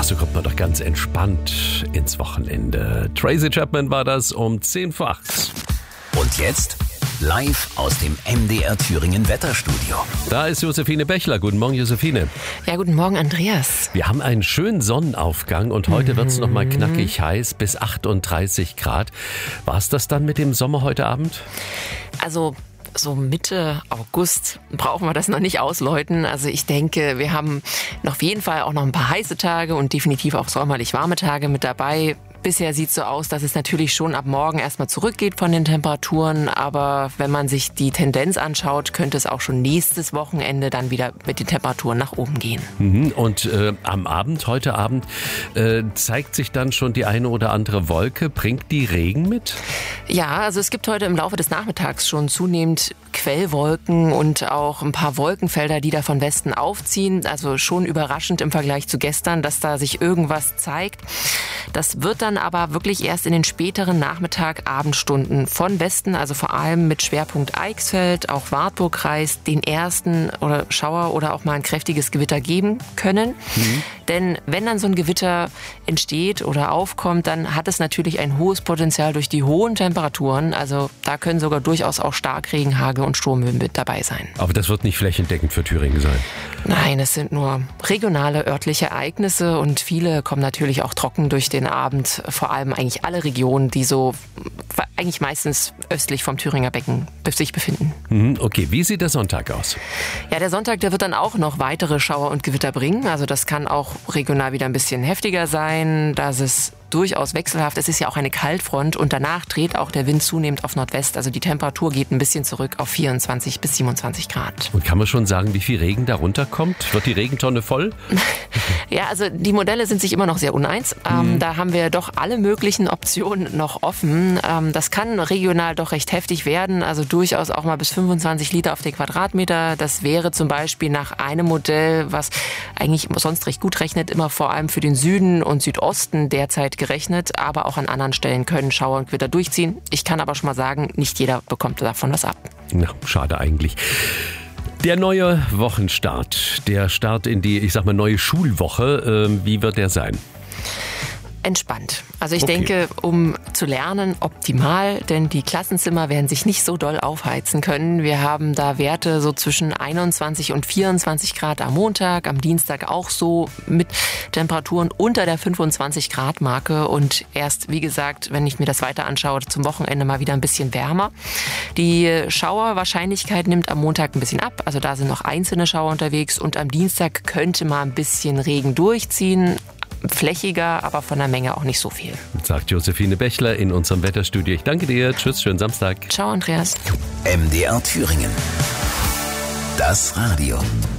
so kommt man doch ganz entspannt ins Wochenende. Tracy Chapman war das um 10 vor 8. Und jetzt live aus dem MDR Thüringen Wetterstudio. Da ist Josephine Bechler. Guten Morgen, Josephine. Ja, guten Morgen, Andreas. Wir haben einen schönen Sonnenaufgang und heute wird es nochmal knackig heiß bis 38 Grad. War es das dann mit dem Sommer heute Abend? Also so Mitte August brauchen wir das noch nicht ausläuten. Also ich denke, wir haben auf jeden Fall auch noch ein paar heiße Tage und definitiv auch sommerlich warme Tage mit dabei. Bisher sieht es so aus, dass es natürlich schon ab morgen erstmal zurückgeht von den Temperaturen. Aber wenn man sich die Tendenz anschaut, könnte es auch schon nächstes Wochenende dann wieder mit den Temperaturen nach oben gehen. Und am Abend, heute Abend, zeigt sich dann schon die eine oder andere Wolke. Bringt die Regen mit? Ja, also es gibt heute im Laufe des Nachmittags schon zunehmend Quellwolken und auch ein paar Wolkenfelder, die da von Westen aufziehen. Also schon überraschend im Vergleich zu gestern, dass da sich irgendwas zeigt. Das wird dann aber wirklich erst in den späteren Nachmittag-Abendstunden von Westen, also vor allem mit Schwerpunkt Eichsfeld, auch Wartburgkreis, den ersten oder Schauer oder auch mal ein kräftiges Gewitter geben können. Denn wenn dann so ein Gewitter entsteht oder aufkommt, dann hat es natürlich ein hohes Potenzial durch die hohen Temperaturen. Also da können sogar durchaus auch Starkregen, Hagel und Sturmwind mit dabei sein. Aber das wird nicht flächendeckend für Thüringen sein. Nein, es sind nur regionale örtliche Ereignisse und viele kommen natürlich auch trocken durch den Abend. Vor allem eigentlich alle Regionen, die so eigentlich meistens östlich vom Thüringer Becken sich befinden. Okay, wie sieht der Sonntag aus? Ja, der Sonntag, der wird dann auch noch weitere Schauer und Gewitter bringen. Also das kann auch regional wieder ein bisschen heftiger sein. Das ist durchaus wechselhaft. Es ist ja auch eine Kaltfront und danach dreht auch der Wind zunehmend auf Nordwest. Also die Temperatur geht ein bisschen zurück auf 24 bis 27 Grad. Und kann man schon sagen, wie viel Regen da runterkommt? Wird die Regentonne voll? Ja, also die Modelle sind sich immer noch sehr uneins. Da haben wir doch alle möglichen Optionen noch offen. Das kann regional doch recht heftig werden. Also durchaus auch mal bis 25 Liter auf den Quadratmeter. Das wäre zum Beispiel nach einem Modell, was eigentlich sonst recht gut rechnet, immer vor allem für den Süden und Südosten derzeit gerechnet. Aber auch an anderen Stellen können Schauer und Gewitter durchziehen. Ich kann aber schon mal sagen, nicht jeder bekommt davon was ab. Na, schade eigentlich. Der neue Wochenstart, der Start in die, neue Schulwoche, wie wird der sein? Entspannt. Also ich denke, um zu lernen, optimal, denn die Klassenzimmer werden sich nicht so doll aufheizen können. Wir haben da Werte so zwischen 21 und 24 Grad am Montag, am Dienstag auch so mit Temperaturen unter der 25 Grad Marke und erst, wie gesagt, wenn ich mir das weiter anschaue, zum Wochenende mal wieder ein bisschen wärmer. Die Schauerwahrscheinlichkeit nimmt am Montag ein bisschen ab, also da sind noch einzelne Schauer unterwegs und am Dienstag könnte mal ein bisschen Regen durchziehen. Flächiger, aber von der Menge auch nicht so viel. Sagt Josephine Bechler in unserem Wetterstudio. Ich danke dir. Tschüss, schönen Samstag. Ciao, Andreas. MDR Thüringen. Das Radio.